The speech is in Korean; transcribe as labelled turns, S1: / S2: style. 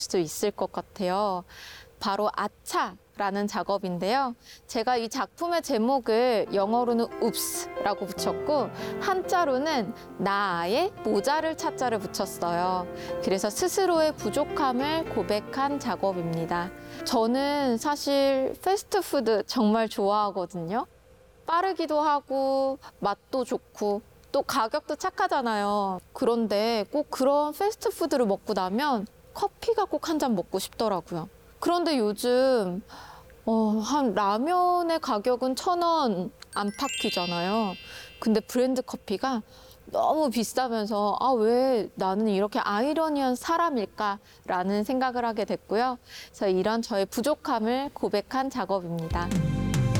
S1: 수 있을 것 같아요. 바로 아차라는 작업인데요. 제가 이 작품의 제목을 영어로는 Oops라고 붙였고 한자로는 나의 모자를 찾자를 붙였어요. 그래서 스스로의 부족함을 고백한 작업입니다. 저는 사실 패스트푸드 정말 좋아하거든요. 빠르기도 하고 맛도 좋고 또 가격도 착하잖아요. 그런데 꼭 그런 패스트푸드를 먹고 나면 커피가 꼭 한 잔 먹고 싶더라고요. 그런데 요즘 한 라면의 가격은 1,000원 안팎이잖아요. 근데 브랜드 커피가 너무 비싸면서 왜 나는 이렇게 아이러니한 사람일까라는 생각을 하게 됐고요. 그래서 이런 저의 부족함을 고백한 작업입니다.